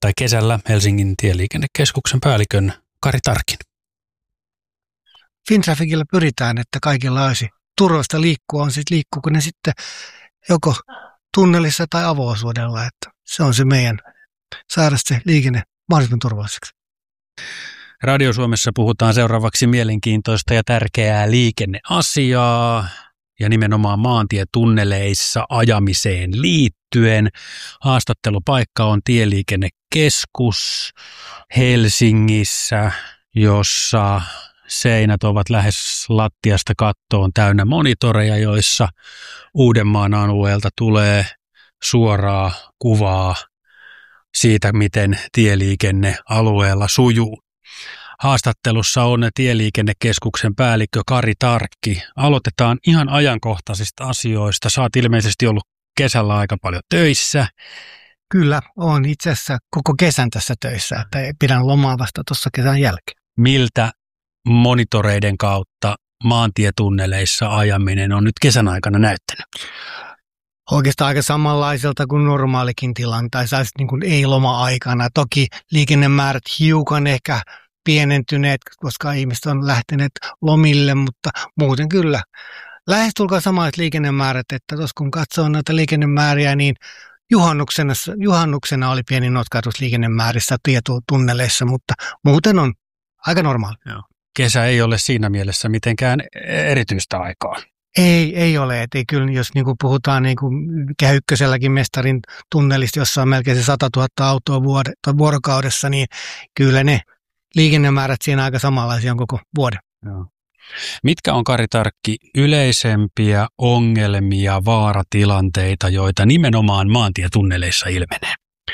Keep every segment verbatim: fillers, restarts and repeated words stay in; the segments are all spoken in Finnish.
tai kesällä Helsingin tieliikennekeskuksen päällikön Kari Tarkin. Fintrafficilla pyritään, että kaikilla olisi turvallista liikkua, on sitten liikkuuko ne sitten joko tunnelissa tai avo-osuudella, että se on se meidän saada se liikenne mahdollisimman turvalliseksi. Radio Suomessa puhutaan seuraavaksi mielenkiintoista ja tärkeää liikenneasiaa ja nimenomaan maantietunneleissa ajamiseen liittyen. Haastattelupaikka on Tieliikennekeskus Helsingissä, jossa seinät ovat lähes lattiasta kattoon täynnä monitoreja, joissa Uudenmaan alueelta tulee suoraa kuvaa siitä, miten tieliikenne alueella sujuu. Haastattelussa on Tieliikennekeskuksen päällikkö Kari Tarkki. Aloitetaan ihan ajankohtaisista asioista. Sä oot ilmeisesti ollut kesällä aika paljon töissä. Kyllä, olen itse asiassa koko kesän tässä töissä, että pidän lomaa vasta tuossa kesän jälkeen. Miltä monitoreiden kautta maantietunneleissa ajaminen on nyt kesän aikana näyttänyt? Oikeastaan aika samanlaiselta kuin normaalikin tilanne, tai niin kuin ei-loma-aikana. Toki liikennemäärät hiukan ehkä pienentyneet, koska ihmiset on lähteneet lomille, mutta muuten kyllä. Lähestulkoon samat liikennemäärät, että tuossa kun katsoo noita liikennemääriä, niin juhannuksena, juhannuksena oli pieni notkahdus liikennemäärissä tietunneleissa, mutta muuten on aika normaali. Joo. Kesä ei ole siinä mielessä mitenkään erityistä aikaa. Ei, ei ole. Et ei kyllä, jos niin kuin puhutaan niin kuin Kehä-ykköselläkin mestarin tunnelista, jossa on melkein se sata tuhatta autoa vuode- vuorokaudessa, niin kyllä ne liikennemäärät siinä aika samanlaisia on koko vuoden. Joo. Mitkä on, Kari Tarkki, yleisempiä ongelmia, vaaratilanteita, joita nimenomaan maantietunneleissa ilmenee?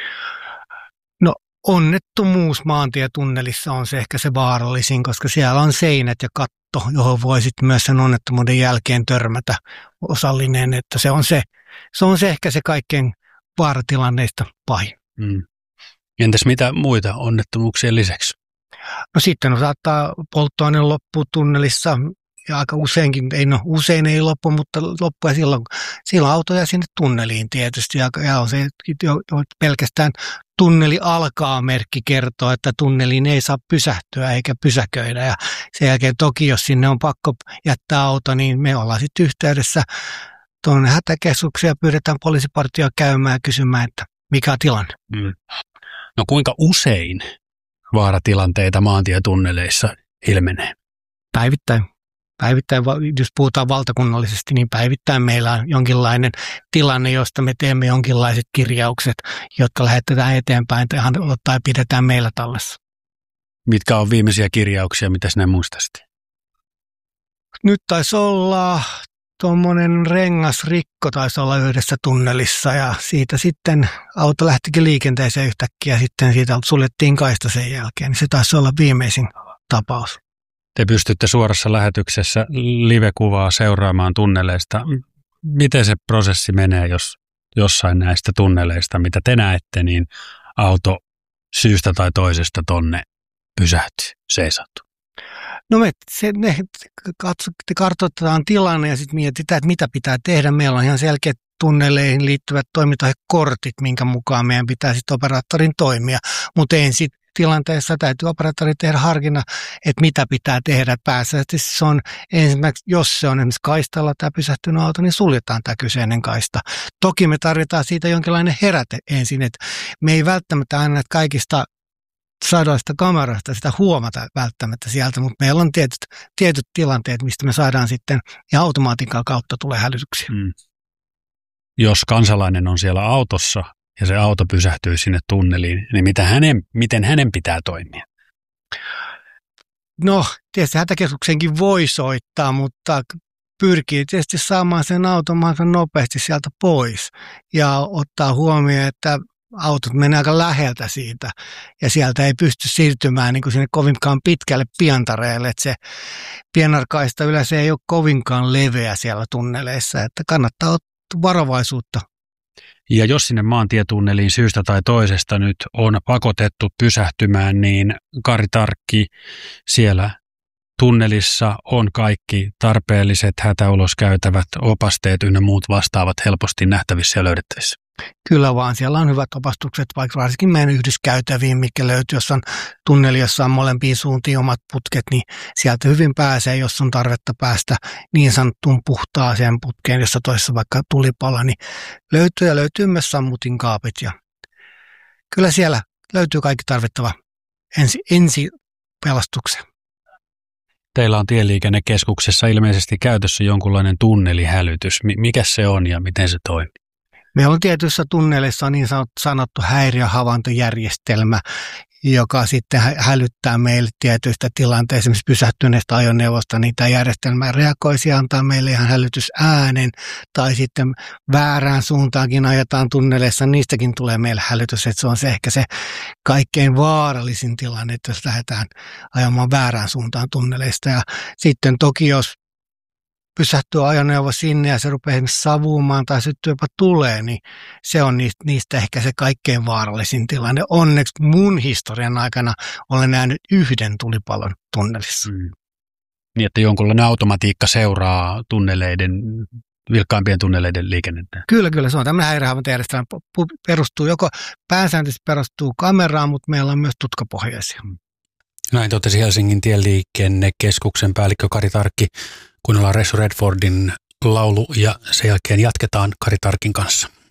No onnettomuus maantietunnelissa on se ehkä se vaarallisin, koska siellä on seinät ja katto, johon voi sitten myös sen onnettomuuden jälkeen törmätä osallinen, että se on se, se, on se ehkä se kaikkein vaaratilanneista pahin. Mm. Entäs mitä muita onnettomuuksien lisäksi? No sitten saattaa polttoaine loppua tunnelissa ja aika useinkin, ei no usein ei loppu, mutta loppu ja silloin, silloin auto jää sinne tunneliin tietysti ja, ja on se jo, jo pelkästään tunneli alkaa merkki kertoo, että tunneliin ei saa pysähtyä eikä pysäköidä ja sen jälkeen toki jos sinne on pakko jättää auto, niin me ollaan sitten yhteydessä tuonne hätäkeskukseen ja pyydetään poliisipartioa käymään ja kysymään, että mikä on tilanne. Mm. No kuinka usein vaaratilanteita maantietunneleissa ilmenee? Päivittäin. Päivittäin, jos puhutaan valtakunnallisesti, niin päivittäin meillä on jonkinlainen tilanne, josta me teemme jonkinlaiset kirjaukset, jotka lähetetään eteenpäin tai pidetään meillä tallessa. Mitkä on viimeisiä kirjauksia, mitä sinä muistaisit? Nyt taisi olla tuommoinen rengasrikko, taisi olla yhdessä tunnelissa ja siitä sitten auto lähtikin liikenteeseen yhtäkkiä ja sitten siitä suljettiin kaista sen jälkeen. Niin se taisi olla viimeisin tapaus. Te pystytte suorassa lähetyksessä live-kuvaa seuraamaan tunneleista. Miten se prosessi menee, jos jossain näistä tunneleista, mitä te näette, niin auto syystä tai toisesta tonne pysähtyy, seisautuu? No me se, ne, katso, kartoitetaan tilanne ja sitten mietitään, että mitä pitää tehdä. Meillä on ihan selkeät tunneleihin liittyvät toimintakortit, minkä mukaan meidän pitää sitten operaattorin toimia, mutta ensin tilanteessa täytyy operaattori tehdä harkinnan, että mitä pitää tehdä. Pääsääntöisesti se on ensimmäiseksi, jos se on esimerkiksi kaistalla tämä pysähtynyt auto, niin suljetaan tämä kyseinen kaista. Toki me tarvitaan siitä jonkinlainen heräte ensin, että me ei välttämättä aina näitä kaikista sadoista kameroista sitä huomata välttämättä sieltä, mutta meillä on tietyt, tietyt tilanteet, mistä me saadaan sitten ja automaatikkaa kautta tulee hälytyksiä. Mm. Jos kansalainen on siellä autossa ja se auto pysähtyy sinne tunneliin, niin mitä hänen, miten hänen pitää toimia? No, tietysti hätäkeskuksenkin voi soittaa, mutta pyrkii tietysti saamaan sen auton mahdollisimman nopeasti sieltä pois ja ottaa huomioon, että autot menee aika läheltä siitä ja sieltä ei pysty siirtymään niin kuin sinne kovinkaan pitkälle pientareelle, että se pienarkaista yleensä ei ole kovinkaan leveä siellä tunneleissa, että kannattaa ottaa varovaisuutta. Ja jos sinne maantietunneliin syystä tai toisesta nyt on pakotettu pysähtymään, niin Kari Tarkki, siellä tunnelissa on kaikki tarpeelliset hätäuloskäytävät, opasteet ynnä muut vastaavat helposti nähtävissä ja löydettävissä. Kyllä vaan, siellä on hyvät opastukset, vaikka varsinkin meidän yhdyskäytäviin, mikä löytyy, jos on tunneli, jossa on molempiin suuntiin omat putket, niin sieltä hyvin pääsee, jos on tarvetta päästä niin sanottuun puhtaaseen putkeen, jossa toisessa vaikka tulipalo, niin löytyy ja löytyy myös sammutin kaapit. Ja kyllä siellä löytyy kaikki tarvittava ensi, ensi pelastukseen. Teillä on Tieliikennekeskuksessa ilmeisesti käytössä jonkunlainen tunnelihälytys. Mikä se on ja miten se toimii? Meillä on tietyissä tunneleissa niin sanottu häiriöhavaintojärjestelmä, joka sitten hälyttää meille tietyistä tilanteista, esimerkiksi pysähtyneestä ajoneuvosta, niin tämä järjestelmä reagoisi ja antaa meille ihan hälytysäänen, tai sitten väärään suuntaankin ajetaan tunneleissa, niistäkin tulee meille hälytys, että se on se ehkä se kaikkein vaarallisin tilanne, että jos lähdetään ajamaan väärään suuntaan tunneleista. Ja sitten toki, jos pysähtyy ajoneuvo sinne ja se rupeaa esimerkiksi savumaan tai syttyy jopa tulee, niin se on niistä, niistä ehkä se kaikkein vaarallisin tilanne. Onneksi mun historian aikana olen nähnyt yhden tulipalon tunnelissa. Mm. Niin, että jonkunlainen automatiikka seuraa tunneleiden, vilkkaimpien tunneleiden liikennettä. Kyllä, kyllä. Se on tämmöinen häiriöhavaintojärjestelmä. Perustuu joko pääsääntöisesti perustuu kameraan, mutta meillä on myös tutkapohjaisia. Näin totesi Helsingin Tieliikennekeskuksen päällikkö Kari Tarkki. Kuunnellaan Ressu Redfordin laulu ja sen jälkeen jatketaan Kari Tarkin kanssa.